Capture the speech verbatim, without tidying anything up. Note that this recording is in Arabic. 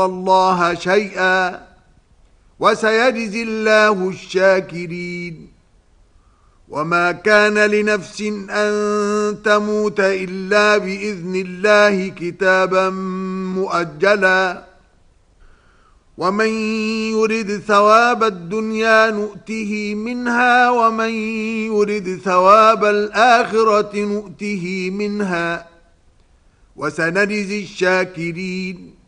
الله شيئا وسيجزي الله الشاكرين. وما كان لنفس أن تموت إلا بإذن الله كتابا مؤجلا ومن يرد ثواب الدنيا نؤته منها ومن يرد ثواب الآخرة نؤته منها وسنجزي الشاكرين.